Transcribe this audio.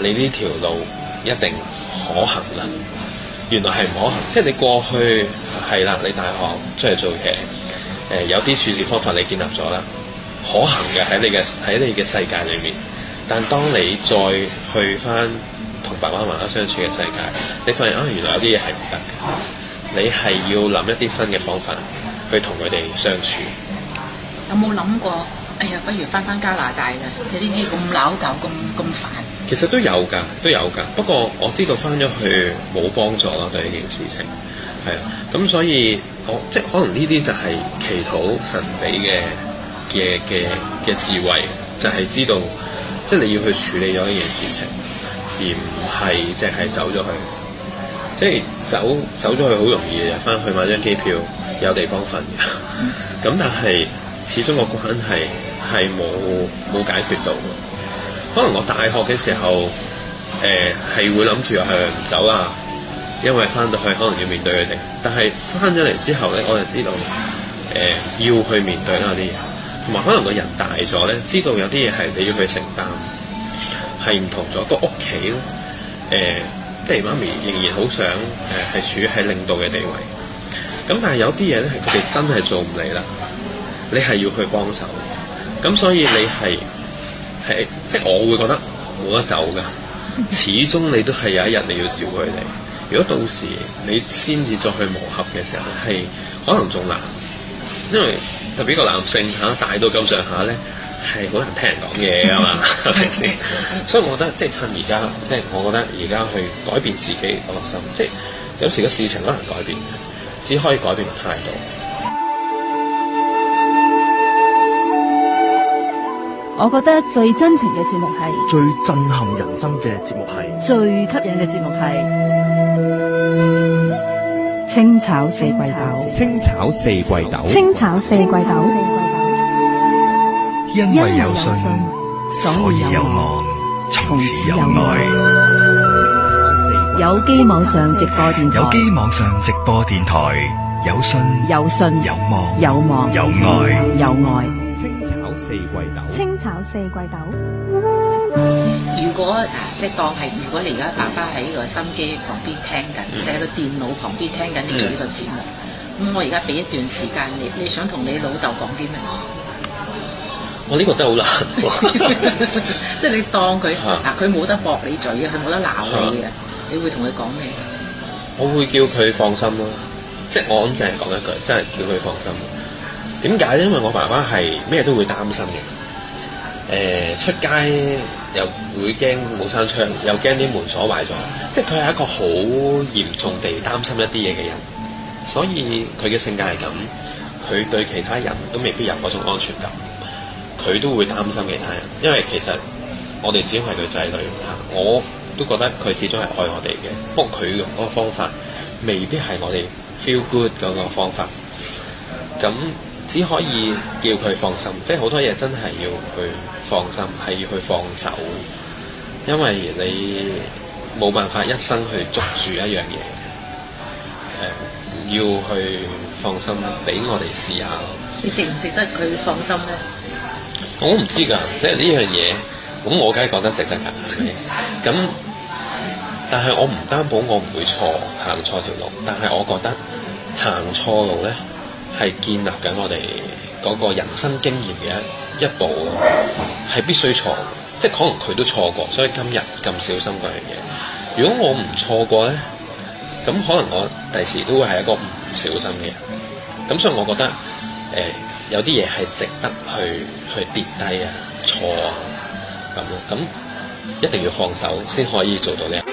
你呢條路一定可行啦。原來係唔可行，即係你過去係啦，你大學出嚟做嘢，有啲處事方法你建立咗啦，可行嘅喺你嘅世界裏面。但當你再去翻同爸爸媽媽相處嘅世界，你發現原來有啲嘢係唔得嘅，你係要諗一啲新嘅方法去同佢哋相處。 有冇諗過？哎呀，不如翻加拿大啦！即係呢啲咁拗撬、咁煩。 其實都有㗎。不過我知道翻咗去冇幫助咯，對呢件事情係啊。咁所以即係可能呢啲就係祈禱神俾嘅智慧，就係知道即係你要去處理咗呢件事情，而唔係淨係走咗去。即係走咗去好容易嘅，翻去買張機票，有地方瞓嘅。咁但係始終個關係係冇解決到。可能我大學嘅時候，係會諗住唔走啦，因為翻到去可能要面對佢哋。但係翻咗嚟之後咧，我就知道，要去面對啦啲嘢，同埋可能個人大咗咧，知道有啲嘢係你要去承擔，係唔同咗。個屋企咧，爹哋媽咪仍然好想係處喺領導嘅地位。咁但係有啲嘢咧係佢哋真係做唔嚟啦，你係要去幫手。咁所以你係即係我會覺得冇得走㗎，始終你都係有一日你要照顧佢哋。如果到時你先至再去磨合嘅時候，係可能仲難，因為特別個男性大到咁上下咧，係好難聽人講嘢㗎嘛，係咪先？所以我覺得即係趁而家，即係我覺得而家去改變自己個心，即係有時個事情好難改變嘅，只可以改變個態度。 我覺得最真情嘅節目係最震撼人生嘅節目係最吸引嘅節目係清炒四季豆。 清炒四季豆， 清炒四季豆， 因為有信，所以有我，從此有愛。 有機網上直播電台， 有機網上直播電台，有信， 有信， 有望， 有望， 有愛， 有愛。 清炒四季豆， 清炒四季豆。 如果即係當係，如果你而家爸爸喺個心機旁邊聽緊，即係喺個電腦旁邊聽緊你做呢個節目，咁我而家俾一段時間你想同你老豆講啲咩？ 我呢個真係好難， 即係你當佢佢冇得駁你嘴嘅，佢冇得鬧你嘅，你會同佢講咩？ 我會叫佢放心咯，即係我諗淨係講一句，真係叫佢放心。點解？因為我爸爸係咩都會擔心嘅，出街又會驚冇閂窗，又驚啲門鎖壞咗，即係佢係一個好嚴重地擔心一啲嘢嘅人，所以佢嘅性格係咁，佢對其他人都未必有嗰種安全感，佢都會擔心其他人，因為其實我哋始終係佢仔女，我都覺得佢始終係愛我哋嘅，不過佢用嗰個方法未必係我哋 feel good 嗰個方法，咁只可以叫佢放心，即係好多嘢真係要去放心，係要去放手，因為你冇辦法一生去捉住一樣嘢，要去放心，俾我哋試下。 你值唔值得佢放心咧？ 我唔知㗎，即係呢樣嘢，咁我梗係覺得值得㗎。咁，但係我唔擔保我唔會行錯條路，但係我覺得行錯路咧，係建立緊我哋嗰個人生經驗嘅一步，係必須錯，即係可能佢都錯過，所以今日咁小心嗰樣嘢。如果我唔錯過咧，咁可能我第時都會係一個唔小心嘅人。咁所以我覺得有啲嘢係值得去跌低啊、錯啊咁咯。咁一定要放手先可以做到呢。